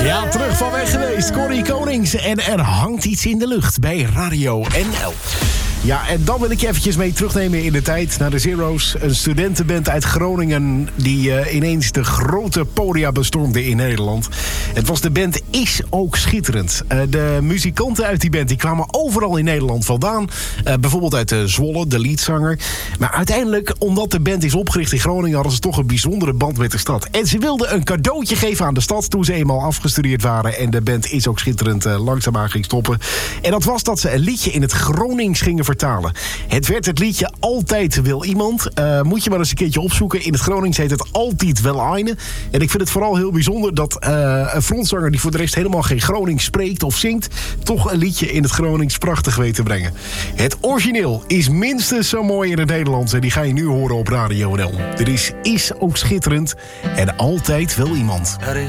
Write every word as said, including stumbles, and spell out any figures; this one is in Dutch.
Ja, terug van weg geweest. Corrie Konings. En er hangt iets in de lucht bij Radio N L. Ja, en dan wil ik je eventjes mee terugnemen in de tijd naar de Zero's. Een studentenband uit Groningen die uh, ineens de grote podia bestormde in Nederland. Het was de band Is Ook Schitterend. Uh, de muzikanten uit die band die kwamen overal in Nederland vandaan. Uh, bijvoorbeeld uit uh, Zwolle, de leadzanger. Maar uiteindelijk, omdat de band is opgericht in Groningen, hadden ze toch een bijzondere band met de stad. En ze wilden een cadeautje geven aan de stad toen ze eenmaal afgestudeerd waren. En de band Is Ook Schitterend uh, langzaamaan ging stoppen. En dat was dat ze een liedje in het Gronings gingen vertalen. Het werd het liedje Altijd Wil Iemand. Uh, moet je maar eens een keertje opzoeken. In het Gronings heet het Altijd Wel Eine. En ik vind het vooral heel bijzonder dat uh, een frontzanger die voor de rest helemaal geen Gronings spreekt of zingt, toch een liedje in het Gronings prachtig weet te brengen. Het origineel is minstens zo mooi in het Nederlands en die ga je nu horen op Radio N L. Er is Is Ook Schitterend en Altijd Wel Iemand.